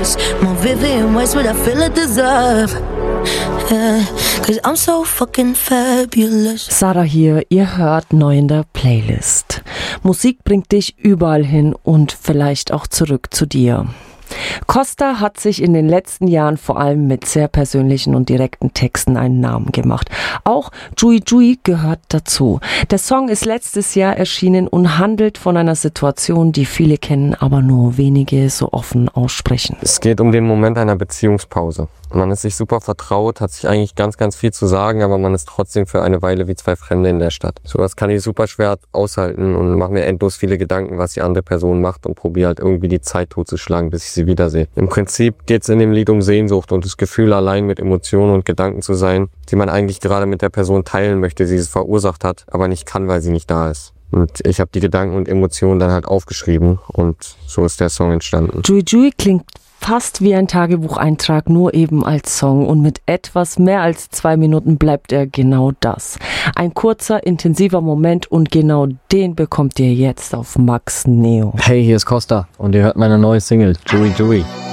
this. More Vivian Westwood, I feel I deserve. Yeah, 'cause I'm so fucking fabulous. Sarah hier, ihr hört neu in der Playlist. Musik bringt dich überall hin und vielleicht auch zurück zu dir. Costa hat sich in den letzten Jahren vor allem mit sehr persönlichen und direkten Texten einen Namen gemacht. Auch Jui Jui gehört dazu. Der Song ist letztes Jahr erschienen und handelt von einer Situation, die viele kennen, aber nur wenige so offen aussprechen. Es geht um den Moment einer Beziehungspause. Man ist sich super vertraut, hat sich eigentlich ganz, ganz viel zu sagen, aber man ist trotzdem für eine Weile wie zwei Fremde in der Stadt. Sowas kann ich super schwer aushalten und mache mir endlos viele Gedanken, was die andere Person macht und probiere halt irgendwie die Zeit totzuschlagen, bis ich sie wiedersehe. Im Prinzip geht es in dem Lied um Sehnsucht und das Gefühl, allein mit Emotionen und Gedanken zu sein, die man eigentlich gerade mit der Person teilen möchte, die es verursacht hat, aber nicht kann, weil sie nicht da ist. Und ich habe die Gedanken und Emotionen dann halt aufgeschrieben und so ist der Song entstanden. Jui Jui klingt fast wie ein Tagebucheintrag, nur eben als Song, und mit etwas mehr als 2 Minuten bleibt er genau das. Ein kurzer, intensiver Moment und genau den bekommt ihr jetzt auf Max Neo. Hey, hier ist Costa und ihr hört meine neue Single, Jui Jui.